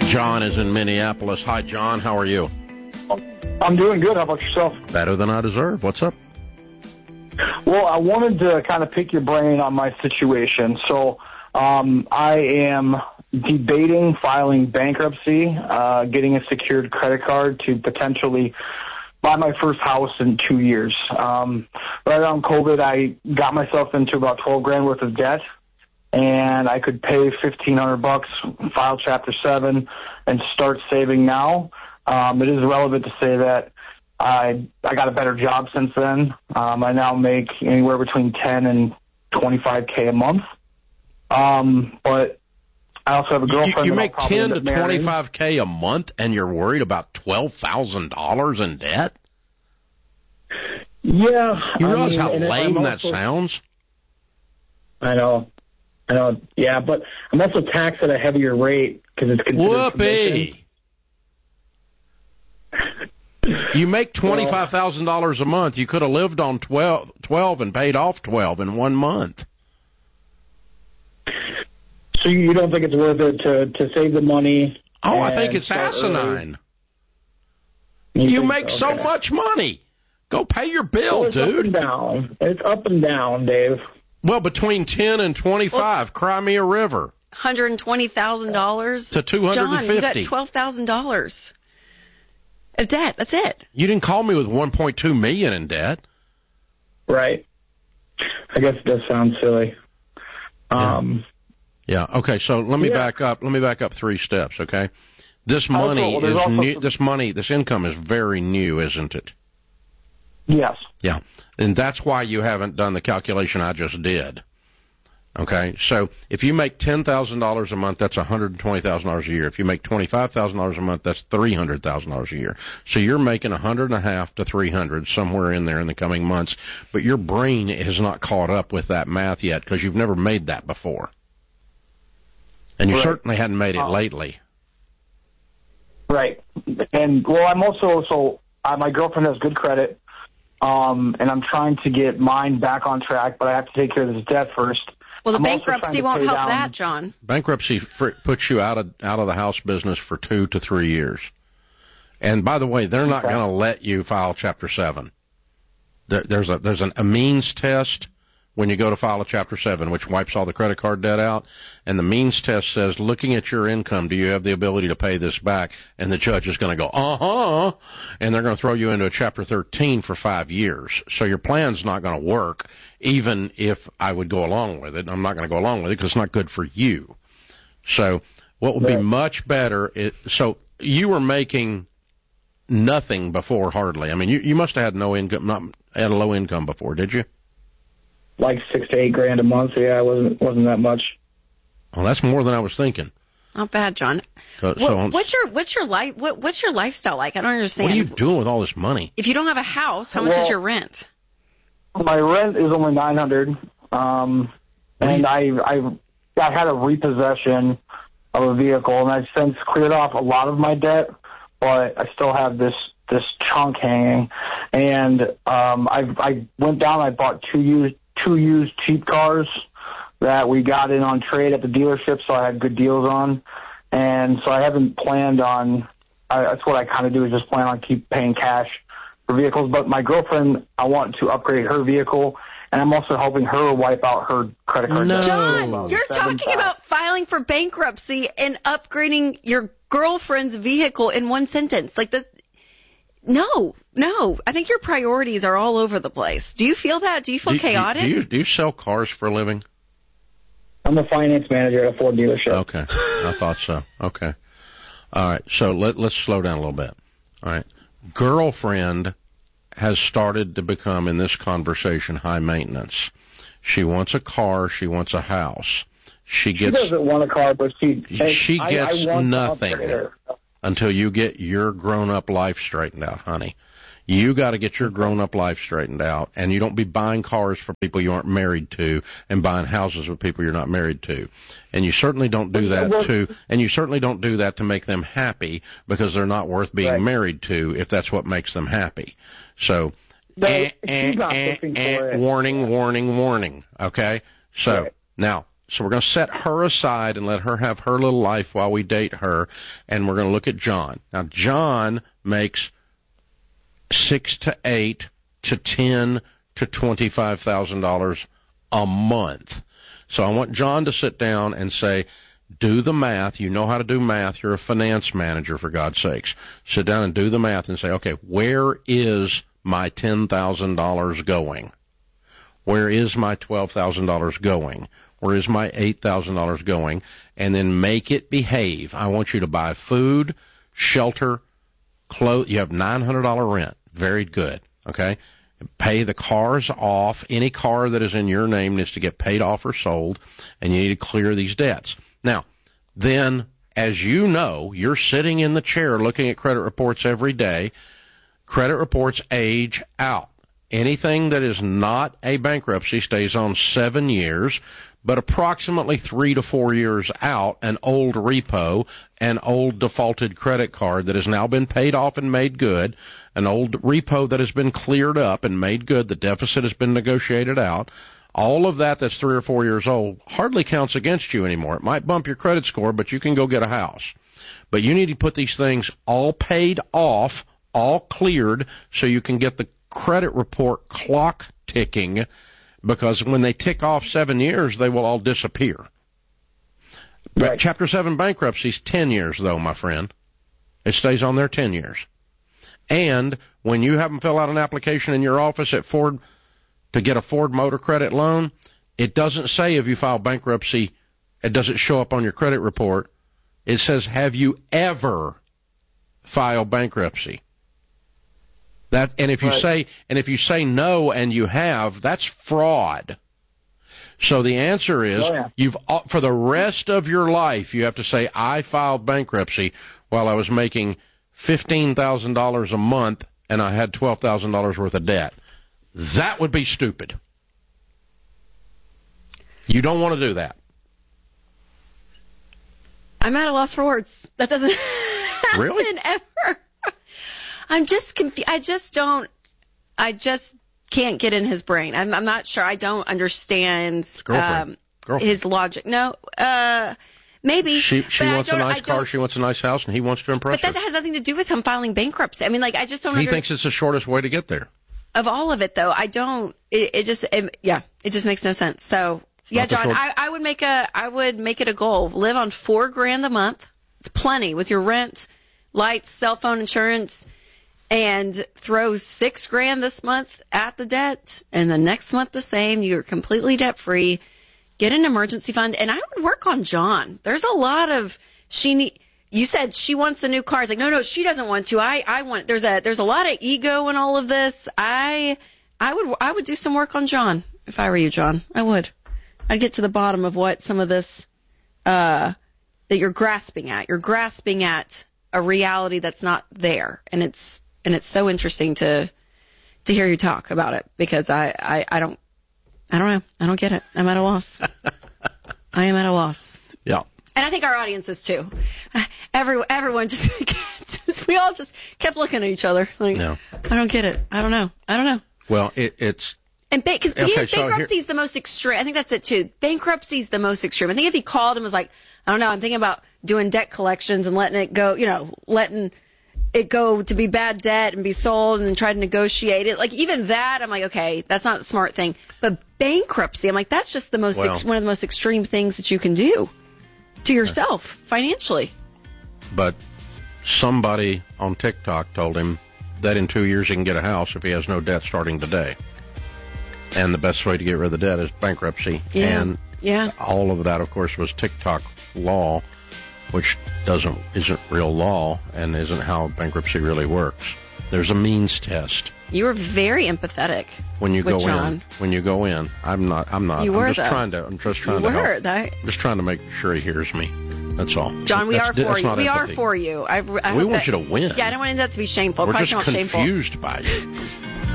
John is in Minneapolis. Hi, John. How are you? I'm doing good. How about yourself? Better than I deserve. What's up? Well, I wanted to kind of pick your brain on my situation. So I am debating filing bankruptcy, getting a secured credit card to potentially buy my first house in 2 years. Right around COVID, I got myself into about $12,000 worth of debt, and I could pay $1,500, file Chapter 7, and start saving now. It is relevant to say that I got a better job since then. I now make anywhere between $10,000 and $25,000 a month. But I also have a girlfriend. You make $10,000 to $25,000 a month, and you're worried about $12,000 in debt? Yeah. You realize how lame that sounds? I know. Yeah, but I'm also taxed at a heavier rate because it's considered Whoopee. You make $25,000 a month. You could have lived on 12 and paid off 12 in 1 month. So you don't think it's worth it to save the money? Oh, I think it's asinine. You make so much money. Go pay your bill, dude. It's up and down, Dave. Well, between 10 and 25, cry me a river. $120,000 to $250,000. John, you got $12,000 of debt. That's it. You didn't call me with $1.2 million in debt. Right. I guess it does sound silly. Yeah. Okay. So let me back up. Let me back up 3 steps. Okay. This money is new. This income is very new, isn't it? Yes. Yeah. And that's why you haven't done the calculation I just did. Okay. So if you make $10,000 a month, that's $120,000 a year. If you make $25,000 a month, that's $300,000 a year. So you're making $150,000 to $300,000 somewhere in there in the coming months. But your brain has not caught up with that math yet because you've never made that before. And you certainly hadn't made it lately. Right. And, well, I'm also, my girlfriend has good credit, and I'm trying to get mine back on track, but I have to take care of this debt first. Well, the bankruptcy won't help that, John. Bankruptcy puts you out of the house business for 2 to 3 years. And, by the way, they're not going to let you file Chapter 7. There's a means test when you go to file a Chapter 7, which wipes all the credit card debt out. And the means test says, looking at your income, do you have the ability to pay this back? And the judge is going to go, and they're going to throw you into a Chapter 13 for 5 years. So your plan's not going to work, even if I would go along with it. I'm not going to go along with it because it's not good for you. So what would be much better so you were making nothing before, hardly. I mean, you must have had no income, not had a low income before, did you? Like $6,000 to $8,000 a month. Yeah, it wasn't that much. Well, that's more than I was thinking. Not bad, John. What's your lifestyle like? I don't understand. What are you doing with all this money? If you don't have a house, how much is your rent? My rent is only $900. And I had a repossession of a vehicle, and I've since cleared off a lot of my debt, but I still have this chunk hanging. And I went down. I bought two used cheap cars that we got in on trade at the dealership, so I had good deals on. And so I haven't planned on. That's what I kind of do, is just plan on keep paying cash for vehicles. But my girlfriend, I want to upgrade her vehicle, and I'm also helping her wipe out her credit card debt. John, you're talking about filing for bankruptcy and upgrading your girlfriend's vehicle in one sentence. Like the No. I think your priorities are all over the place. Do you feel that? Do you feel chaotic? Do you sell cars for a living? I'm a finance manager at a Ford dealership. Okay. I thought so. Okay. All right. So let's slow down a little bit. All right. Girlfriend has started to become, in this conversation, high maintenance. She wants a car. She wants a house. She doesn't want a car, but she gets nothing until you get your grown-up life straightened out, honey. You got to get your grown-up life straightened out, and you don't be buying cars for people you aren't married to and buying houses with people you're not married to. And you certainly don't do that to make them happy, because they're not worth being married to if that's what makes them happy. So, warning. Okay? So, now, So we're going to set her aside and let her have her little life while we date her, and we're going to look at John. Now, John makes $6,000 to $8,000 to $10,000 to $25,000 a month. So I want John to sit down and say, do the math. You know how to do math. You're a finance manager, for God's sakes. Sit down and do the math and say, okay, where is my $10,000 going? Where is my $12,000 going? Where is my $8,000 going? And then make it behave. I want you to buy food, shelter, clothes. You have $900 rent. Very good. Okay? Pay the cars off. Any car that is in your name needs to get paid off or sold, and you need to clear these debts. Now, then, as you know, you're sitting in the chair looking at credit reports every day. Credit reports age out. Anything that is not a bankruptcy stays on 7 years, but approximately 3 to 4 years out, an old repo, an old defaulted credit card that has now been paid off and made good, an old repo that has been cleared up and made good, the deficit has been negotiated out, all of that that's 3 or 4 years old hardly counts against you anymore. It might bump your credit score, but you can go get a house. But you need to put these things all paid off, all cleared, so you can get the credit report clock ticking, because when they tick off 7 years, they will all disappear. Right. But Chapter 7 bankruptcy is 10 years, though, my friend. It stays on there 10 years. And when you have them fill out an application in your office at Ford to get a Ford Motor Credit loan, it doesn't say if you file bankruptcy, it doesn't show up on your credit report. It says, have you ever filed bankruptcy? That, and if you say no and you have, that's fraud. So the answer is, for the rest of your life, you have to say, I filed bankruptcy while I was making $15,000 a month and I had $12,000 worth of debt. That would be stupid. You don't want to do that. I'm at a loss for words. That doesn't happen ever. I'm just confused. I just can't get in his brain. I'm not sure. I don't understand Girlfriend. His logic. No, maybe. She wants a nice car, she wants a nice house, and he wants to impress her. But that has nothing to do with him filing bankruptcy. I mean, like, I just don't He thinks it's the shortest way to get there. Of all of it, though, I don't. It just makes no sense. So, yeah, John, I would make it a goal. Live on $4,000 a month. It's plenty with your rent, lights, cell phone insurance. And throw $6,000 this month at the debt, and the next month the same. You're completely debt free. Get an emergency fund, and I would work on John. There's a lot of you said she wants a new car. It's like no, she doesn't want to. I want. There's a lot of ego in all of this. I would do some work on John if I were you, John. I would. I'd get to the bottom of what some of this that you're grasping at. You're grasping at a reality that's not there, and it's so interesting to hear you talk about it, because I don't know. I don't get it. I'm at a loss. I am at a loss. Yeah. And I think our audience is too. Everyone just we all just kept looking at each other like, no. I don't get it. I don't know. Well, it's and because bankruptcy is the most extreme. I think that's it too. Bankruptcy is the most extreme. I think if he called and was like, I don't know, I'm thinking about doing debt collections and letting it go, letting it go to be bad debt and be sold and try to negotiate it. Like, even that, I'm like, okay, that's not a smart thing. But bankruptcy, I'm like, that's just the most one of the most extreme things that you can do to yourself financially. But somebody on TikTok told him that in 2 years he can get a house if he has no debt starting today. And the best way to get rid of the debt is bankruptcy. Yeah. And all of that, of course, was TikTok law, which isn't real law and isn't how bankruptcy really works. There's a means test. You were very empathetic when you go John. in. When you go in, I'm not. You were, I'm just trying to help. I'm just trying to make sure he hears me. That's all. John, we are for you. We are for you. We want you to win. Yeah, I don't want that to be shameful. We're just confused by you.